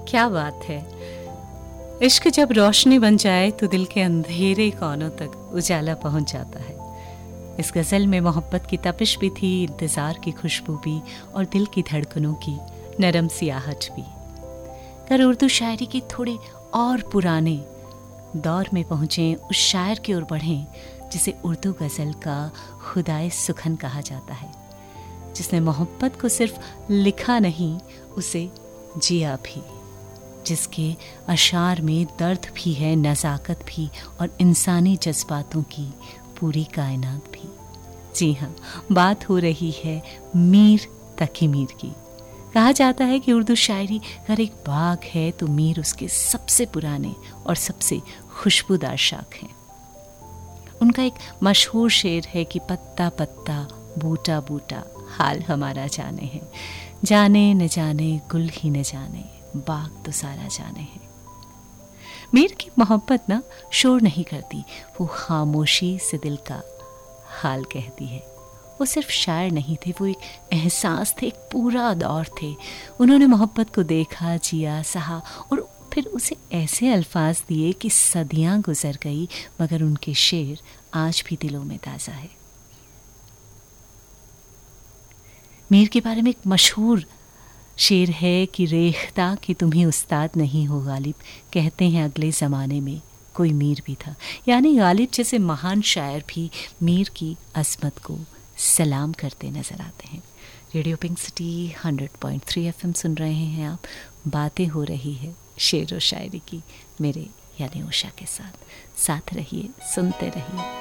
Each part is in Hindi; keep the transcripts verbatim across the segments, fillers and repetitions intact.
क्या बात है। इश्क जब रोशनी बन जाए तो दिल के अंधेरे कोनों तक उजाला पहुंच जाता है। इस गज़ल में मोहब्बत की तपिश भी थी, इंतज़ार की खुशबू भी और दिल की धड़कनों की नरम सी आहट भी। कर उर्दू शायरी के थोड़े और पुराने दौर में पहुँचें, उस शायर की ओर बढ़ें जिसे उर्दू गज़ल का खुदाए सुखन कहा जाता है, जिसने मोहब्बत को सिर्फ लिखा नहीं, उसे जिया भी, जिसके अशार में दर्द भी है, नज़ाकत भी और इंसानी जज्बातों की पूरी कायनात भी। जी हाँ, बात हो रही है मीर तकी मीर की। कहा जाता है कि उर्दू शायरी अगर एक बाग है तो मीर उसके सबसे पुराने और सबसे खुशबूदार शाख हैं। उनका एक मशहूर शेर है कि पत्ता पत्ता बूटा बूटा हाल हमारा जाने है, जाने न जाने गुल ही न जाने बाग तो सारा जाने है। मीर की मोहब्बत ना शोर नहीं करती, वो खामोशी से दिल का हाल कहती है। वो सिर्फ शायर नहीं थे, वो एक एहसास थे, एक पूरा दौर थे। उन्होंने मोहब्बत को देखा, जिया, सहा और फिर उसे ऐसे अल्फाज दिए कि सदियां गुजर गई, मगर उनके शेर आज भी दिलों में ताज़ा है। मीर के बारे में एक मशहूर शेर है कि रेख्ता कि तुम्हें उस्ताद नहीं हो गालिब, कहते हैं अगले ज़माने में कोई मीर भी था। यानी गालिब जैसे महान शायर भी मीर की अज़मत को सलाम करते नज़र आते हैं। Radio pink city hundred point three F M सुन रहे हैं आप। बातें हो रही है शेर और शायरी की, मेरे यानी उषा के साथ। साथ रहिए, सुनते रहिए।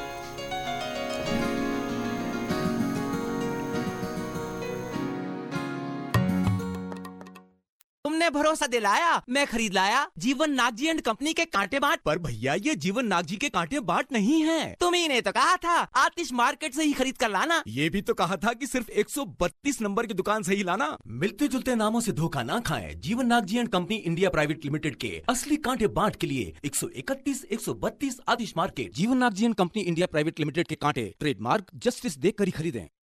तुमने भरोसा दिलाया, मैं खरीद लाया जीवन नागजी एंड कंपनी के कांटे बाट। पर भैया ये जीवन नागजी के कांटे बाट नहीं है। तुम्ही ने तो कहा था आतिश मार्केट से ही खरीद कर लाना। ये भी तो कहा था कि सिर्फ एक सौ बत्तीस नंबर की दुकान से ही लाना। मिलते जुलते नामों से धोखा ना खाएं। जीवन Nagji and company India private limited के असली कांटे बाट के लिए एक सौ इकतीस, एक सौ बत्तीस आतिश मार्केट। जीवन Nagji and company India private limited के कांटे ट्रेडमार्क जस्टिस देख कर ही खरीदें।